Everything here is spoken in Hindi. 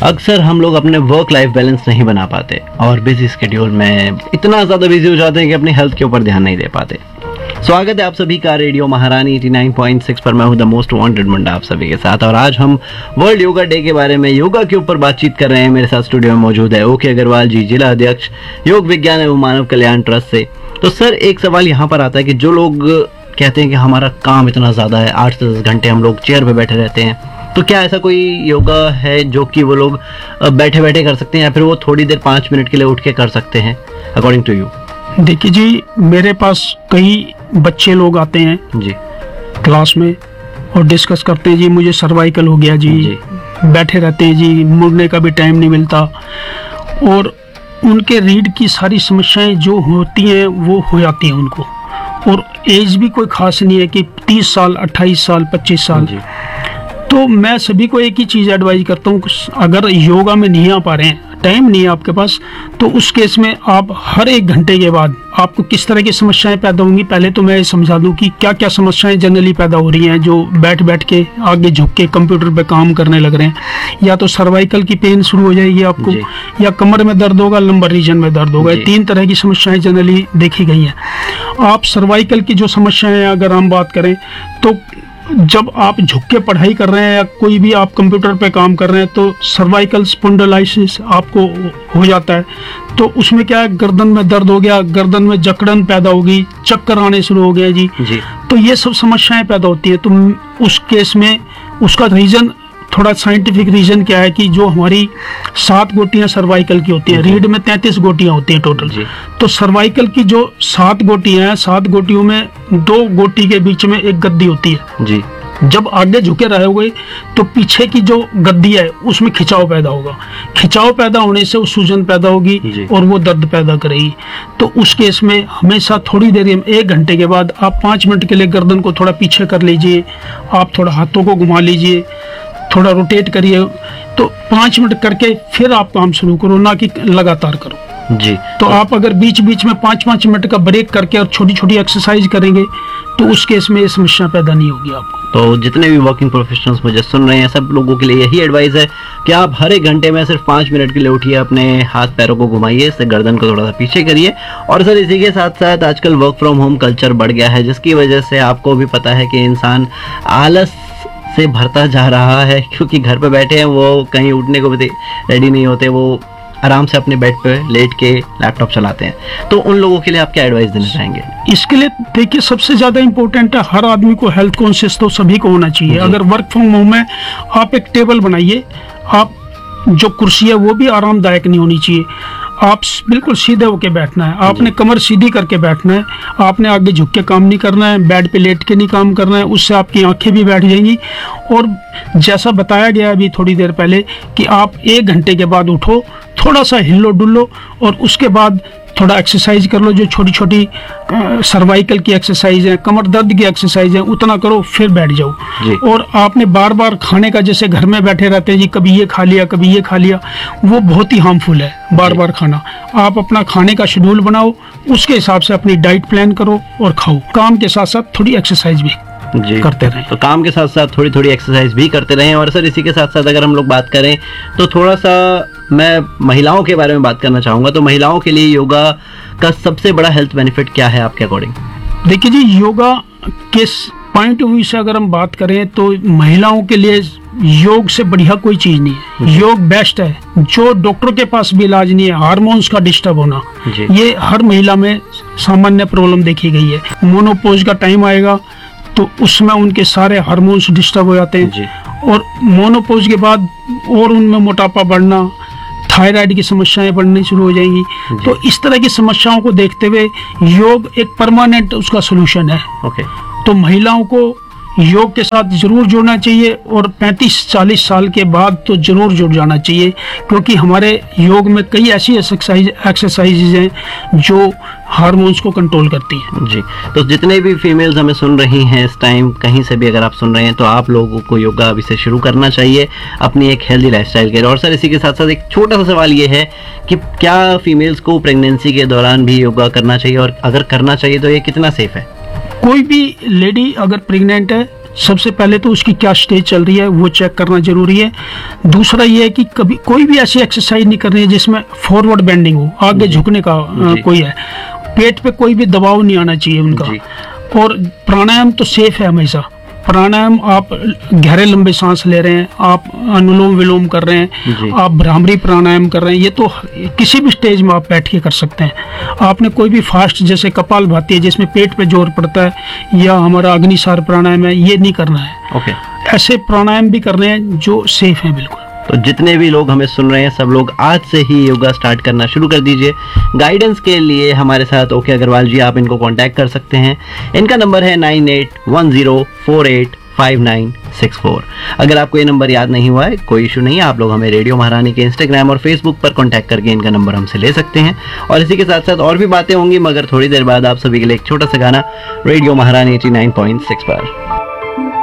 अक्सर हम लोग अपने वर्क लाइफ बैलेंस नहीं बना पाते और बिजी स्केड्यूल में इतना ज़्यादा बिजी हो जाते हैं कि अपनी हेल्थ के ऊपर ध्यान नहीं दे पाते। स्वागत है आप सभी का रेडियो महारानी 89.6 पर। मैं हूं द मोस्ट वांटेड मुंडा आप सभी के साथ, और आज हम वर्ल्ड योगा डे के बारे में, योगा के ऊपर बातचीत कर रहे हैं। मेरे साथ स्टूडियो में मौजूद है ओके अग्रवाल जी, जिला अध्यक्ष योग विज्ञान एवं मानव कल्याण ट्रस्ट से। तो सर, एक सवाल यहाँ पर आता है कि जो लोग कहते हैं कि हमारा काम इतना ज़्यादा है, 8 से 10 घंटे हम लोग चेयर पर बैठे रहते हैं, तो क्या ऐसा कोई योगा है जो कि वो लोग बैठे बैठे कर सकते हैं, या फिर वो थोड़ी देर 5 मिनट के लिए उठ के कर सकते हैं अकॉर्डिंग टू यू? देखिए जी, मेरे पास कई बच्चे लोग आते हैं जी क्लास में और डिस्कस करते हैं, जी मुझे सर्वाइकल हो गया जी, बैठे रहते हैं जी, मुड़ने का भी टाइम नहीं मिलता, और उनके रीढ़ की सारी समस्याएं जो होती हैं वो हो जाती हैं उनको, और एज भी कोई खास नहीं है कि 30 साल 28 साल 25 साल। तो मैं सभी को एक ही चीज़ एडवाइज करता हूँ, अगर योगा में नहीं आ पा रहे हैं, टाइम नहीं है आपके पास, तो उस केस में आप हर 1 घंटे के बाद आपको किस तरह की समस्याएं पैदा होंगी, पहले तो मैं समझा दूं कि क्या क्या समस्याएं जनरली पैदा हो रही हैं जो बैठ बैठ के आगे झुक के कंप्यूटर पे काम करने लग रहे हैं। या तो सर्वाइकल की पेन शुरू हो जाएगी आपको, या कमर में दर्द होगा, लंबर रीजन में दर्द होगा। 3 तरह की समस्याएं जनरली देखी गई हैं। आप सर्वाइकल की जो समस्याएं अगर हम बात करें, तो जब आप झुक के पढ़ाई कर रहे हैं या कोई भी आप कंप्यूटर पे काम कर रहे हैं, तो सर्वाइकल स्पॉन्डिलाइसिस आपको हो जाता है। तो उसमें क्या है, गर्दन में दर्द हो गया, गर्दन में जकड़न पैदा होगी, चक्कर आने शुरू हो गया जी। तो ये सब समस्याएं पैदा होती है। तो उस केस में उसका रीजन, थोड़ा साइंटिफिक रीजन क्या है कि जो हमारी 7 गोटियां सर्वाइकल की होती हैं, रीढ़ में 33 गोटियां होती हैं टोटल। तो सर्वाइकल की जो 7 गोटियां हैं, 7 गोटियों में 2 गोटी के बीच में एक गद्दी होती है जी। जब आगे झुके रहोगे तो पीछे की जो गद्दी है उसमें खिंचाव पैदा होगा, खिंचाव पैदा होने से वो सूजन पैदा होगी और वो दर्द पैदा करेगी। तो उस केस में हमेशा थोड़ी देर, 1 घंटे के बाद आप 5 मिनट के लिए गर्दन को थोड़ा पीछे कर लीजिए, आप थोड़ा हाथों को घुमा लीजिए, थोड़ा रोटेट करिए, तो 5 मिनट करके फिर आप काम शुरू करो, ना कि लगातार करो जी। तो आप अगर बीच बीच में 5-5 मिनट का ब्रेक करके और छोटी छोटी एक्सरसाइज करेंगे तो उस केस में ये समस्या पैदा नहीं होगी आपको। तो जितने भी वर्किंग प्रोफेशनल्स मुझे सुन रहे हैं, सब लोगों के लिए यही एडवाइस है कि आप हर 1 घंटे में सिर्फ 5 मिनट के लिए उठिए, अपने हाथ पैरों को घुमाइए, इससे गर्दन को थोड़ा सा पीछे करिए। और सर, इसी के साथ साथ आजकल वर्क फ्रॉम होम कल्चर बढ़ गया है, जिसकी वजह से आपको भी पता है कि इंसान आलस से भरता जा रहा है, क्योंकि घर पे बैठे हैं, वो कहीं उठने को भी रेडी नहीं होते, वो आराम से अपने बेड पे लेट के लैपटॉप चलाते हैं। तो उन लोगों के लिए आप क्या एडवाइस देना चाहेंगे? इसके लिए देखिए, सबसे ज्यादा इंपॉर्टेंट है, हर आदमी को हेल्थ कॉन्शियस तो सभी को होना चाहिए। अगर वर्क फ्रॉम होम है, आप एक टेबल बनाइए, आप जो कुर्सी है वो भी आरामदायक नहीं होनी चाहिए, आप बिल्कुल सीधे होके बैठना है, आपने कमर सीधी करके बैठना है, आपने आगे झुक के काम नहीं करना है, बेड पे लेट के नहीं काम करना है, उससे आपकी आंखें भी बैठ जाएंगी। और जैसा बताया गया अभी थोड़ी देर पहले कि आप 1 घंटे के बाद उठो, थोड़ा सा हिलो डुलो, और उसके बाद थोड़ा एक्सरसाइज कर लो, जो छोटी छोटी सर्वाइकल की एक्सरसाइज है, कमर दर्द की एक्सरसाइज है, उतना करो, फिर बैठ जाओ। और आपने बार बार खाने का, जैसे घर में बैठे रहते हैं जी, कभी ये खा लिया कभी ये खा लिया, वो बहुत ही हार्मफुल है बार बार खाना। आप अपना खाने का शेड्यूल बनाओ, उसके हिसाब से अपनी डाइट प्लान करो और खाओ। काम के साथ साथ थोड़ी एक्सरसाइज भी करते रहें। तो काम के साथ साथ थोड़ी थोड़ी एक्सरसाइज भी करते रहें। और सर, इसी के साथ साथ अगर हम लोग बात करें तो थोड़ा सा मैं महिलाओं के बारे में बात करना चाहूँगा। तो महिलाओं के लिए योगा का सबसे बड़ा हेल्थ बेनिफिट क्या है आपके अकॉर्डिंग? देखिए जी, योगा के पॉइंट ऑफ व्यू से अगर हम बात करें तो महिलाओं के लिए योग से बढ़िया कोई चीज़ नहीं है। योग बेस्ट है। जो डॉक्टर के पास भी इलाज नहीं है, हार्मोन्स का डिस्टर्ब होना, ये हर महिला में सामान्य प्रॉब्लम देखी गई है। मोनोपोज का टाइम आएगा तो उसमें उनके सारे हार्मोन्स डिस्टर्ब हो जाते हैं, और मोनोपोज के बाद और उनमें मोटापा बढ़ना, थायराइड की समस्याएं बढ़नी शुरू हो जाएंगी। तो इस तरह की समस्याओं को देखते हुए योग एक परमानेंट उसका सोल्यूशन है। तो महिलाओं को योग के साथ जरूर जुड़ना चाहिए, और 35-40 साल के बाद तो जरूर जुड़ जाना चाहिए, क्योंकि हमारे योग में कई ऐसी एक्सरसाइजेज हैं जो हार्मोन्स को कंट्रोल करती हैं जी। तो जितने भी फीमेल्स हमें सुन रही हैं इस टाइम, कहीं से भी अगर आप सुन रहे हैं, तो आप लोगों को योगा अभी से शुरू करना चाहिए अपनी एक हेल्दी लाइफस्टाइल के लिए। और सर, इसी के साथ साथ एक छोटा सा सवाल ये है कि क्या फीमेल्स को प्रेगनेंसी के दौरान भी योगा करना चाहिए, और अगर करना चाहिए तो ये कितना सेफ है? कोई भी लेडी अगर प्रेग्नेंट है सबसे पहले तो उसकी क्या स्टेज चल रही है वो चेक करना जरूरी है। दूसरा ये है कि कभी कोई भी ऐसी एक्सरसाइज नहीं करनी है जिसमें फॉरवर्ड बेंडिंग हो, आगे झुकने का कोई है। पेट पे कोई भी दबाव नहीं आना चाहिए उनका। और प्राणायाम तो सेफ है हमेशा। प्राणायाम आप गहरे लंबे सांस ले रहे हैं, आप अनुलोम विलोम कर रहे हैं, आप भ्रामरी प्राणायाम कर रहे हैं, ये तो किसी भी स्टेज में आप बैठ के कर सकते हैं। आपने कोई भी फास्ट जैसे कपालभाति है जिसमें पेट पे जोर पड़ता है, या हमारा अग्निसार प्राणायाम है, ये नहीं करना है। ऐसे प्राणायाम भी करने हैं जो सेफ है बिल्कुल। तो जितने भी लोग हमें सुन रहे हैं सब लोग आज से ही योगा स्टार्ट करना शुरू कर दीजिए। गाइडेंस के लिए हमारे साथ ओके अग्रवाल जी, आप इनको कांटेक्ट कर सकते हैं। इनका नंबर है 9810485964। अगर आपको ये नंबर याद नहीं हुआ है कोई इशू नहीं है, आप लोग हमें रेडियो महारानी के इंस्टाग्राम और फेसबुक पर कांटेक्ट करके इनका नंबर हमसे ले सकते हैं। और इसी के साथ साथ और भी बातें होंगी, मगर थोड़ी देर बाद आप सभी के लिए एक छोटा सा गाना रेडियो महारानी 89.6 पर।